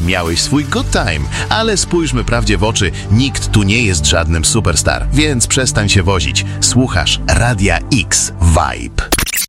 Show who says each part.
Speaker 1: miałeś swój good time, ale spójrzmy prawdzie w oczy, nikt tu nie jest żadnym superstar, więc przestań się wozić. Słuchasz Radia X Vibe.